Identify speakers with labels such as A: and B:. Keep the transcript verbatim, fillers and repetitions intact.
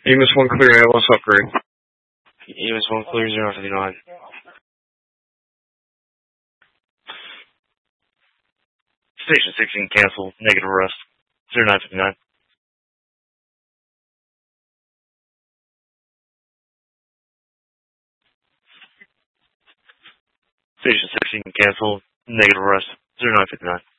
A: Emus one clear, A L S upgrade.
B: Emus one clear, zero fifty-nine. Station sixteen cancel, negative arrest, zero nine fifty-nine. Station sixteen cancel, negative arrest, zero nine fifty-nine.